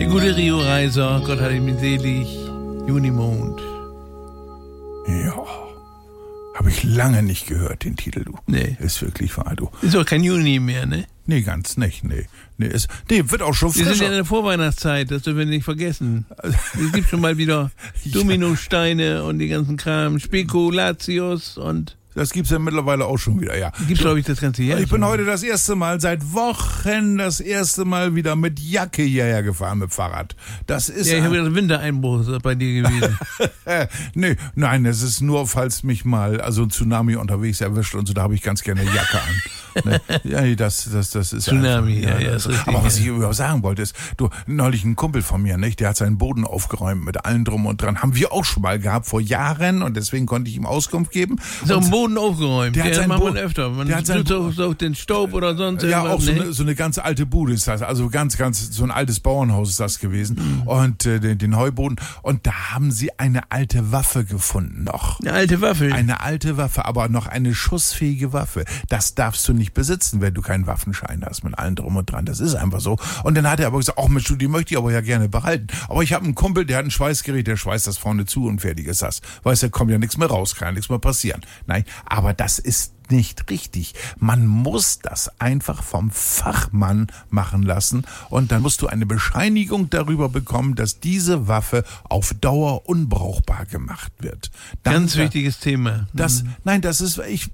gute Rio Reiser, Gott hat ihn selig, Junimond. Ja, habe ich lange nicht gehört, den Titel, du. Nee. Ist wirklich wahr, du. Ist auch kein Juni mehr, ne? Nee, ganz nicht, nee. Nee, wird auch schon Wir sind ja frischer. in der Vorweihnachtszeit, das dürfen wir nicht vergessen. Es gibt schon mal wieder Dominosteine und die ganzen Kram, Spekulatius und... Das gibt's ja mittlerweile auch schon wieder, ja. Gibt's, glaube ich, das ganze Jahr. Ich bin heute das erste Mal, seit Wochen, wieder mit Jacke hierher gefahren mit Fahrrad. Das ist... Ja, ich habe gedacht, Wintereinbruch ist das bei dir gewesen. Nein, es ist nur, falls mich mal ein Tsunami unterwegs erwischt und so, da habe ich ganz gerne Jacke an. Ne? Ja, das ist Tsunami, einfach, ja, ist richtig. Aber was ich überhaupt sagen wollte, ist, neulich ein Kumpel von mir, nicht, der hat seinen Boden aufgeräumt mit allem drum und dran. Haben wir auch schon mal gehabt, vor Jahren, und deswegen konnte ich ihm Auskunft geben. So ein Boden aufgeräumt, der hat seinen macht man Boden öfter. Man der hat seinen tut so den Staub oder sonst ja, irgendwas. auch so eine ganz alte Bude ist das, also ganz, so ein altes Bauernhaus ist das gewesen. Und den Heuboden. Und da haben sie eine alte Waffe gefunden noch. Eine alte Waffe. Eine alte Waffe, aber noch eine schussfähige Waffe. Das darfst du nicht besitzen, wenn du keinen Waffenschein hast, mit allem drum und dran. Das ist einfach so. Und dann hat er aber gesagt, ach Mensch, die möchte ich aber ja gerne behalten. Aber ich habe einen Kumpel, der hat ein Schweißgerät, der schweißt das vorne zu und fertig ist das. Weißt du, kommt ja nichts mehr raus, kann ja nichts mehr passieren. Nein, aber das ist nicht richtig. Man muss das einfach vom Fachmann machen lassen und dann musst du eine Bescheinigung darüber bekommen, dass diese Waffe auf Dauer unbrauchbar gemacht wird. Ganz wichtiges Thema. Nein, das ist, ich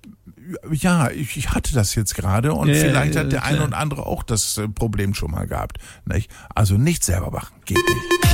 hatte das jetzt gerade und vielleicht hat der eine oder andere auch das Problem schon mal gehabt. Nicht? Also nicht selber machen, geht nicht.